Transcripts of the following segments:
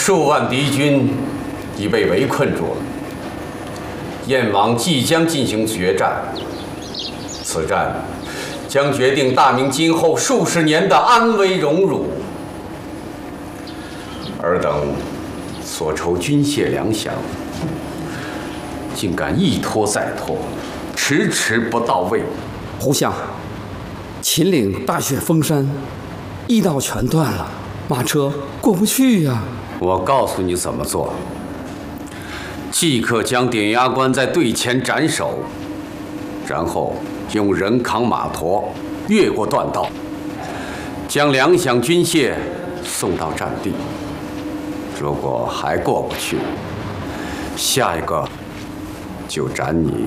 数万敌军已被围困住了，燕王即将进行决战。此战将决定大明今后数十年的安危荣辱。尔等所筹军械粮饷，竟敢一拖再拖，迟迟不到位。 胡相，秦岭大雪封山，驿道全断了，马车过不去呀。 我告诉你怎么做：即刻将点押官在队前斩首，然后用人扛马驮越过断道，将粮饷军械送到战地。如果还过不去，下一个就斩你。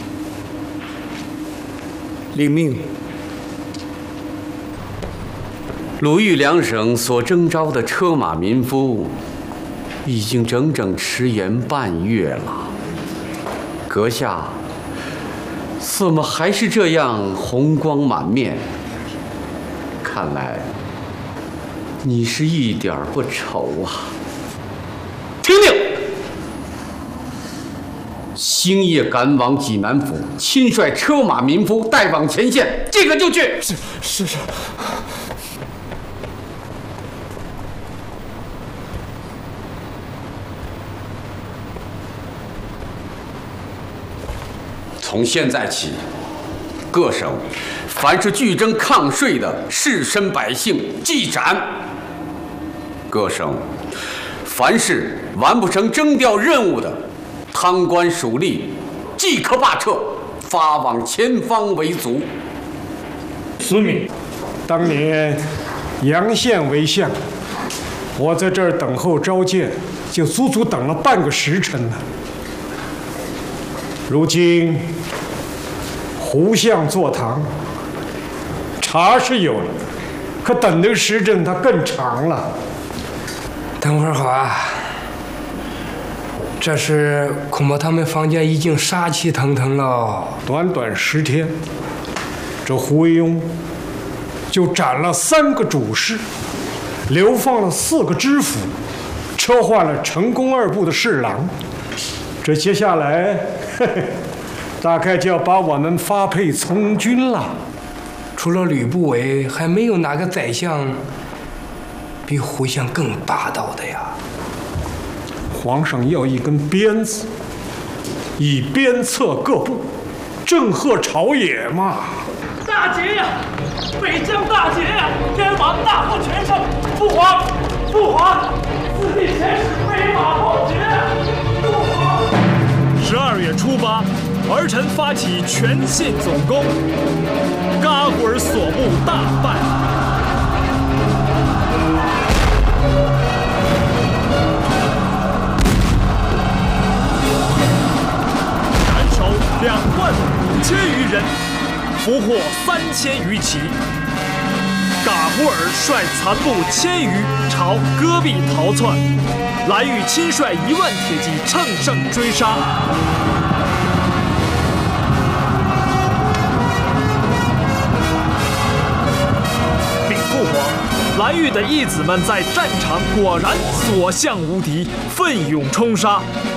领命。 鲁豫两省所征召的车马民夫，已经整整迟延半月了。阁下怎么还是这样红光满面？看来你是一点儿不愁啊！听令，星夜赶往济南府，亲率车马民夫带往前线，即刻就去。 是。 从现在起，各省凡是据征抗税的士绅百姓即斩。各省凡是完不成征调任务的贪官属吏，即刻罢撤，发往前方为卒。 司命，当年杨宪为相，我在这儿等候召见，就足足等了半个时辰了。如今胡相坐堂，茶是有了，可等的时辰它更长了。 等会儿好啊，这是恐怕他们坊间已经杀气腾腾了。 短短10天，这胡惟庸就斩了3个主事，流放了4个知府，撤换了成功2部的侍郎。这接下来，大概就要把我们发配从军了。 除了吕不韦，还没有哪个宰相比胡相更霸道的呀。 皇上要一根鞭子，以鞭策各部，震慑朝野嘛。 大捷呀！北疆大捷呀！燕王大获全胜！父皇，自立前使飞马报捷！父皇 ！12月初8，儿臣发起全信总攻，噶胡尔所部大败。斩首25000余人，俘获3000余骑。噶胡尔率残部1000余朝戈壁逃窜，蓝玉亲率1万铁骑乘胜追杀。禀父皇，蓝玉的义子们在战场果然所向无敌，奋勇冲杀。